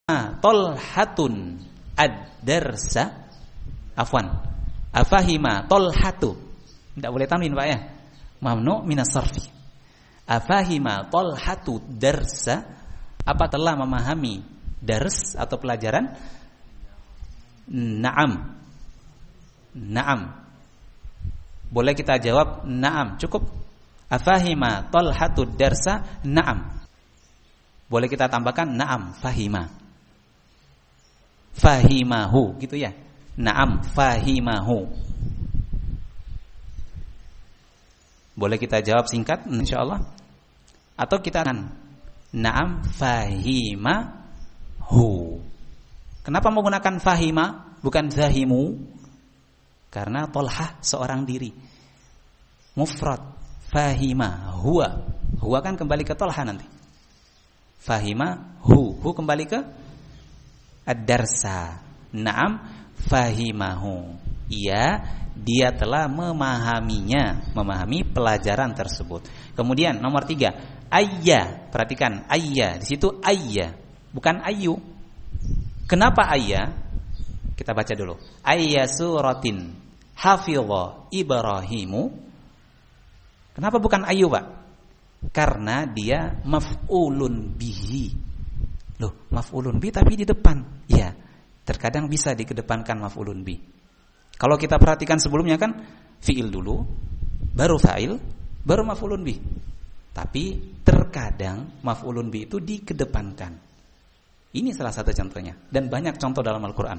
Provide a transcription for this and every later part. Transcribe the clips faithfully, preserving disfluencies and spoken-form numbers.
Tolhatun ad-darsa, afwan, afahima tolhatu, tidak boleh tanwin Pak ya, mamnu minas sarfi. Afahima tolhatu darsa, apa telah memahami dars atau pelajaran? Naam, naam. Boleh kita jawab naam, cukup. Afahima tolhatu darsa, naam. Boleh kita tambahkan naam, fahima, fahimahu, gitu ya. Naam, fahimahu. Boleh kita jawab singkat insyaallah. Atau kita akan naam fahimahu. Kenapa menggunakan fahima bukan zahimu? Karena Tolhah seorang diri, mufrad. Fahima huwa, huwa kan kembali ke Tolhah nanti. Fahima hu, hu kembali ke ad-darsa. Naam fahimahu. Iya, dia telah memahaminya, memahami pelajaran tersebut. Kemudian nomor tiga, ayya. Perhatikan ayya, di situ ayya, bukan ayu. Kenapa ayya? Kita baca dulu. Ayya suratin hafidha Ibrahimu. Kenapa bukan ayu, Pak? Karena dia maf'ulun bihi. Loh, maf'ulun bi tapi di depan. Iya, terkadang bisa dikedepankan maf'ulun bi. Kalau kita perhatikan sebelumnya kan fi'il dulu, baru fa'il, baru maf'ulun bi. Tapi terkadang maf'ulun bi itu dikedepankan. Ini salah satu contohnya, dan banyak contoh dalam Al-Qur'an.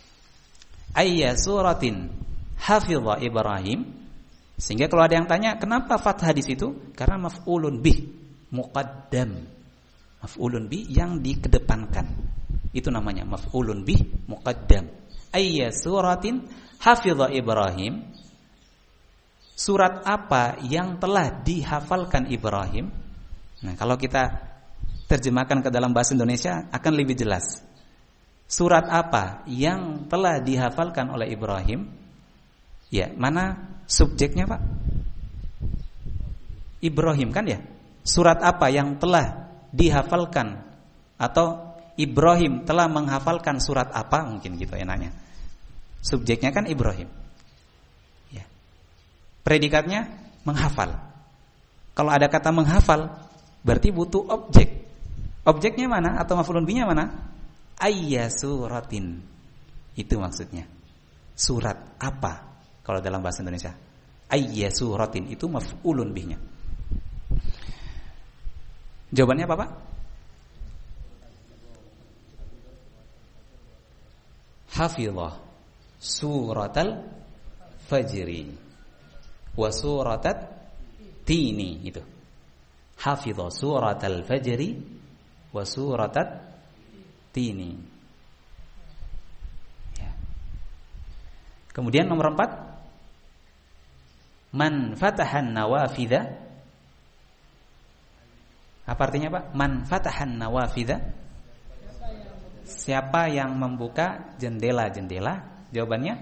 Ayya suratin hafidha Ibrahim. Sehingga kalau ada yang tanya, kenapa fathah di situ? Karena maf'ulun bih, muqaddam. Maf'ulun bih yang dikedepankan. Itu namanya maf'ulun bih muqaddam. Ayya suratin hafidha Ibrahim. Surat apa yang telah dihafalkan Ibrahim? Nah, kalau kita terjemahkan ke dalam bahasa Indonesia akan lebih jelas. Surat apa yang telah dihafalkan oleh Ibrahim? Ya, mana subjeknya, Pak? Ibrahim kan ya? Surat apa yang telah dihafalkan, atau Ibrahim telah menghafalkan surat apa, mungkin gitu ya nanya. Subjeknya kan Ibrahim. Ya. Predikatnya menghafal. Kalau ada kata menghafal, berarti butuh objek. Objeknya mana atau maf'ulun bihi-nya mana? Ayya suratin. Itu maksudnya. Surat apa? Kalau dalam bahasa Indonesia, ayya suratin itu maf'ulun bihnya. Jawabannya apa, Pak? Hafidhah suratal fajri wa suratat tini, itu. Hafidhah suratal fajri wa suratat tini. Ya. Kemudian nomor empat, man fatahan nawafidha. Apa artinya, Pak? Man fatahan nawafidha. Siapa yang membuka jendela-jendela? Jawabannya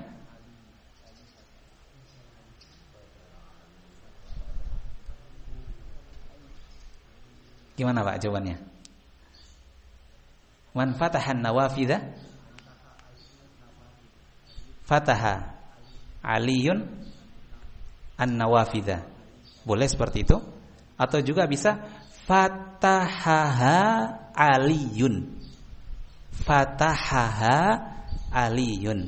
gimana, Pak, jawabannya? Man fatahan nawafidha. Fataha Aliyun an-nawafidha. Boleh seperti itu. Atau juga bisa fatahaha Aliyun. Fatahaha Aliyun.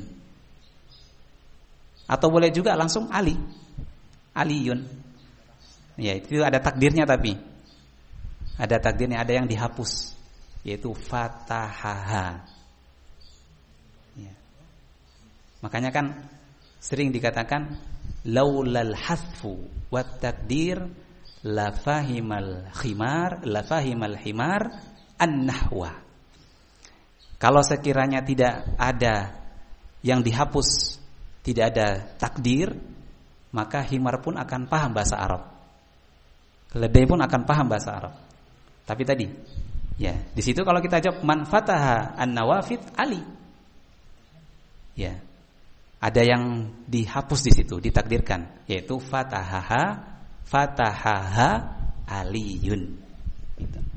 Atau boleh juga langsung Ali. Aliyun. Ya, itu ada takdirnya, tapi ada takdirnya, ada yang dihapus, yaitu fatahaha. Ya. Makanya kan sering dikatakan laulal hasfu wat takdir la fahimal khimar la fahimal himar an-nahwa. Kalau sekiranya tidak ada yang dihapus, tidak ada takdir, maka himar pun akan paham bahasa Arab. Keledai pun akan paham bahasa Arab. Tapi tadi, ya, di situ kalau kita jawab man fataha an-nawafid Ali. Ya. Ada yang dihapus di situ, ditakdirkan, yaitu fatahaha fatahaha Aliyun. Gitu.